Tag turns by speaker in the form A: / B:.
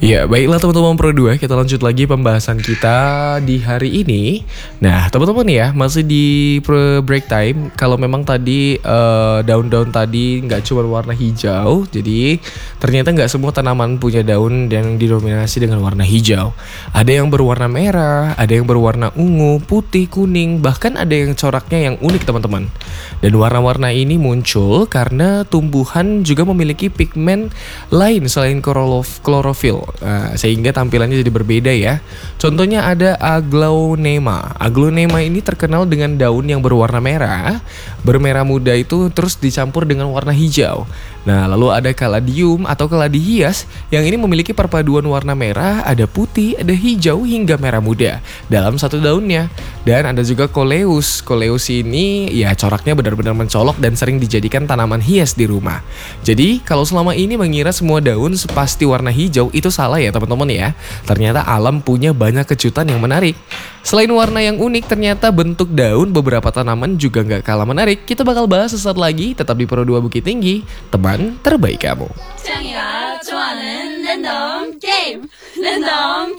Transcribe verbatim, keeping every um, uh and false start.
A: Ya, baiklah teman-teman Pro dua, kita lanjut lagi pembahasan kita di hari ini. Nah, teman-teman ya, masih di pre- break time. Kalau memang tadi eh, daun-daun tadi nggak cuma warna hijau, jadi ternyata nggak semua tanaman punya daun yang didominasi dengan warna hijau. Ada yang berwarna merah, ada yang berwarna ungu, putih, kuning, bahkan ada yang coraknya yang unik teman-teman. Dan warna-warna ini muncul karena tumbuhan juga memiliki pigmen lain selain klorof- klorofil. Nah, sehingga tampilannya jadi berbeda ya. Contohnya ada Aglaonema. Aglaonema ini terkenal dengan daun yang berwarna merah, bermerah muda itu terus dicampur dengan warna hijau. Nah, lalu ada Caladium atau keladi hias yang ini memiliki perpaduan warna merah, ada putih, ada hijau hingga merah muda dalam satu daunnya. Dan ada juga Coleus. Coleus ini ya coraknya benar-benar mencolok dan sering dijadikan tanaman hias di rumah. Jadi, kalau selama ini mengira semua daun pasti warna hijau, itu salah ya teman-teman ya. Ternyata alam punya banyak kejutan yang menarik. Selain warna yang unik, ternyata bentuk daun beberapa tanaman juga nggak kalah menarik. Kita bakal bahas sesaat lagi, tetap di Pro dua Bukit Tinggi, teman terbaik kamu.
B: 창이가 좋아하는 랜덤 게임 랜덤